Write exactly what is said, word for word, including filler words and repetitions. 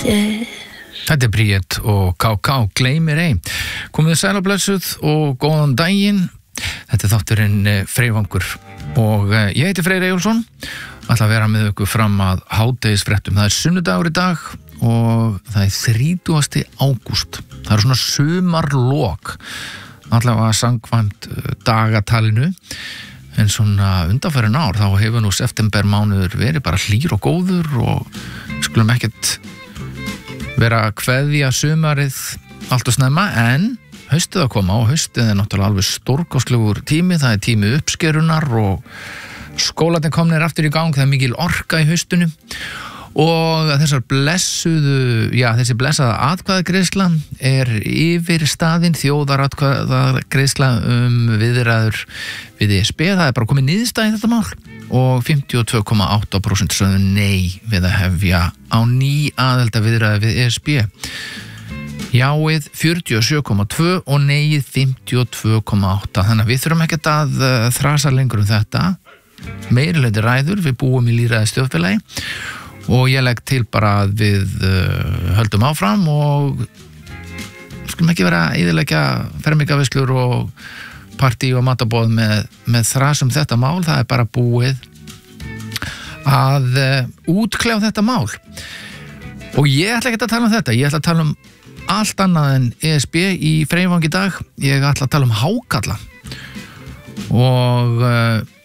þér. Þetta er Bríett og K K, gleymir ei. Komið sæl og blessuð og góðan daginn. Þetta er þátturinn Freyvangur og ég heiti Freyr Eyjólfsson. Ætla að vera með ykkur fram að hádegisfréttum. Það er sunnudagur í dag og það er þrítugasti ágúst. Það er svona sumarlok, allavega samkvæmt dagatalinu. En svona undanfarin ár þá hefur nú september mánuður verið bara hlýr og góður og skulum ekkert vera að kveðja sumarið allt og snemma, en haustið að koma og haustið er náttúrulega alveg stórkostlegur tími. Það er tími uppskerunar og skólarnir komnir aftur í gang. Það er mikil orka í haustinu og þessar blessuðu, já þessi blessaða atkvæðagreiðsla er yfir staðinn, þjóðaratkvæðagreiðsla um viðræður við E S B. Það er bara komið niðurstaða í þetta mál og fimmtíu og tvö komma átta prósent sögðu nei við að hefja á ný aðildarviðræður við E S B. Jáið fjörutíu og sjö komma tvö og neið fimmtíu og tvö komma átta. Þannig að við þurfum ekkert að þrasa lengur um þetta. Meirihlauti ræður, við búum í lýðræðis þjóðfélagi og ég legg til bara að við uh, höldum áfram og skulum ekki vera að eyðileggja fermingarveislur og partí og matabóð með, með þras um þetta mál. Það er bara búið að uh, útkljá þetta mál og ég ætla ekki að tala um þetta. Ég ætla að tala um allt annað en E S B í Freyvangi í dag. Ég ætla að tala um hákarla og uh,